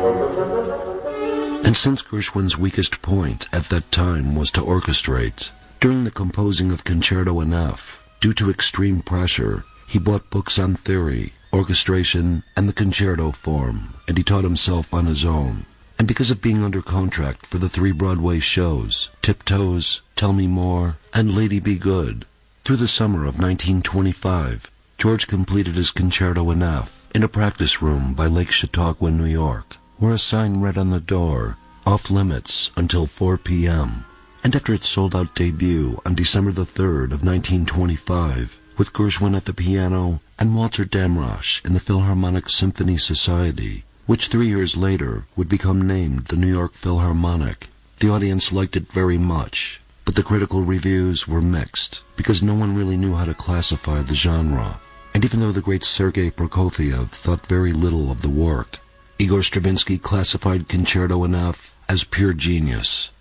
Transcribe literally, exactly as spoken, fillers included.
And since Gershwin's weakest point at that time was to orchestrate, during the composing of Concerto in F, due to extreme pressure, he bought books on theory, orchestration, and the concerto form, and he taught himself on his own. And because of being under contract for the three Broadway shows, Tiptoes, Tell Me More, and Lady Be Good, through the summer of nineteen twenty-five, George completed his Concerto in F in a practice room by Lake Chautauqua, New York, where a sign read on the door, "Off limits until four p.m." And after its sold-out debut on December the third of nineteen twenty-five, with Gershwin at the piano and Walter Damrosch in the Philharmonic Symphony Society, which three years later would become named the New York Philharmonic, the audience liked it very much, but the critical reviews were mixed, because no one really knew how to classify the genre. And even though the great Sergei Prokofiev thought very little of the work, Igor Stravinsky classified Concerto in F as pure genius.